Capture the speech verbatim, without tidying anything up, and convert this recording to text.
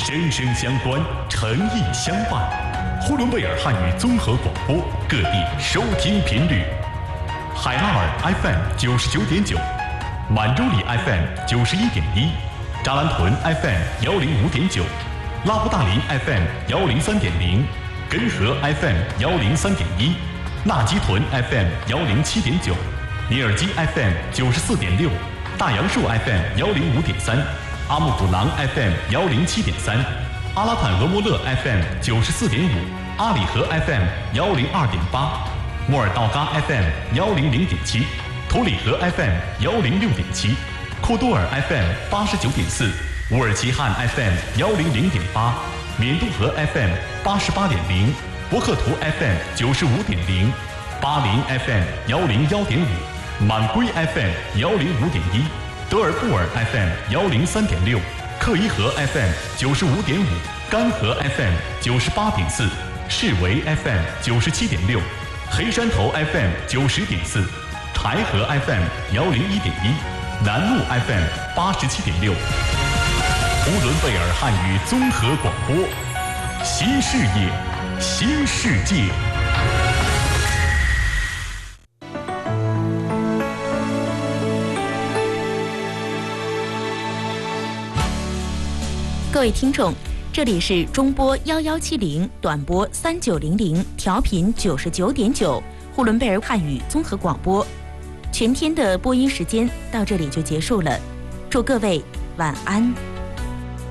声声相关，诚意相伴。呼伦贝尔汉语综合广播各地收听频率：海拉尔 F M 九十九点九，满洲里 F M 九十一点一，扎兰屯 F M 幺零五点九，拉布大林 F M 幺零三点零，根河 F M 幺零三点一，纳基屯 F M 幺零七点九，尼尔基 F M 九十四点六，大杨树 F M 幺零五点三，阿木古囊 F M 幺零七点三，阿拉坦俄莫勒 F M 九十四点五，阿里河 F M 幺零二点八，莫尔道嘎 F M 幺零零点七，图里河 F M 幺零六点七，库多尔 F M 八十九点四，乌尔齐汉 F M 幺零零点八，缅都河 F M 八十八点零，博克图 F M 九十五点零，巴林 F M 幺零幺点五，满归 F M 幺零五点一，德尔布尔 F M 幺零三点六，克伊河 F M 九十五点五，干河 F M 九十八点四，士维 F M 九十七点六，黑山头 F M 九十点四，柴河 F M 幺零一点一，南路 F M 八十七点六。呼伦贝尔汉语综合广播，新视野，新世界。 各位听众，这里是中波幺幺七零，短波三九零零，调频九十九点九，呼伦贝尔汉语综合广播。全天的播音时间到这里就结束了，祝各位晚安。